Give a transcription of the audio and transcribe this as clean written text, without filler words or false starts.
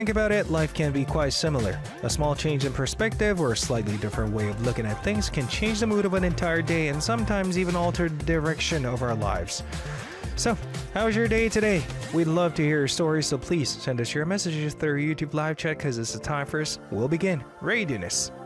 Think about it, life can be quite similar. A small change in perspective or a slightly different way of looking at things can change the mood of an entire day and sometimes even alter the direction of our lives. So, how was your day today? We'd love to hear your stories, so please send us your messages through YouTube live chat because it's the time for us. We'll begin. Readiness.